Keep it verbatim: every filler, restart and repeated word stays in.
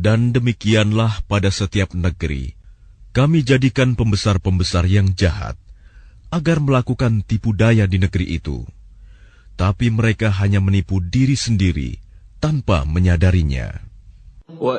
Dan demikianlah pada setiap negeri, kami jadikan pembesar-pembesar yang jahat, agar melakukan tipu daya di negeri itu. Tapi mereka hanya menipu diri sendiri tanpa menyadarinya.